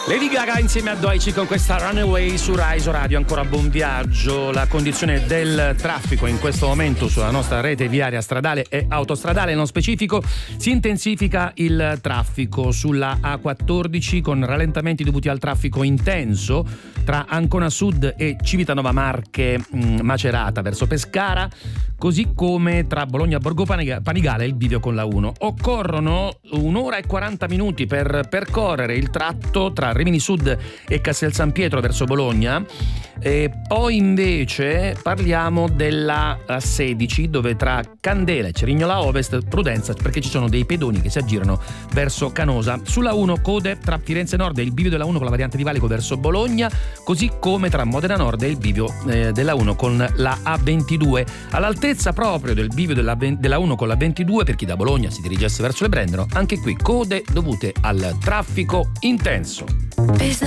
Lady Gaga insieme a Doechii con questa Runaway su Rai Radio. Ancora buon viaggio. La condizione del traffico in questo momento sulla nostra rete viaria stradale e autostradale, nello specifico si intensifica il traffico sulla A14 con rallentamenti dovuti al traffico intenso tra Ancona Sud e Civitanova Marche Macerata verso Pescara, così come tra Bologna Borgo Panigale e il bivio con la 1. Occorrono 1 ora e 40 minuti per percorrere il tratto tra Rimini Sud e Castel San Pietro verso Bologna. E poi invece parliamo della 16, dove tra Candela e Cerignola Ovest prudenza perché ci sono dei pedoni che si aggirano verso Canosa. Sulla 1 code tra Firenze Nord e il bivio della 1 con la variante di Valico verso Bologna, così come tra Modena Nord e il bivio della 1 con la A22. All'altezza proprio del bivio della 1 con la 22, per chi da Bologna si dirigesse verso le Brendano, anche qui code dovute al traffico intenso.